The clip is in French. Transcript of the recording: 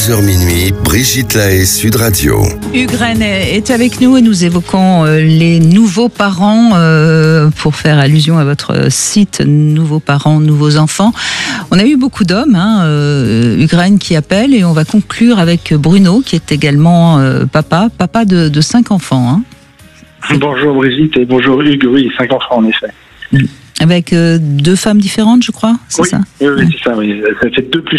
11h minuit, Brigitte Lahaie, Sud Radio. Hugues Rennes est avec nous et nous évoquons les nouveaux parents pour faire allusion à votre site Nouveaux parents, nouveaux enfants. On a eu beaucoup d'hommes, Hugues Rennes qui appelle, et on va conclure avec Bruno qui est également papa de 5 enfants. Bonjour Brigitte et bonjour Hugues, oui, 5 enfants en effet. Avec 2 femmes différentes, je crois, c'est ça? Oui, c'est ça, oui. Ça fait 2 plus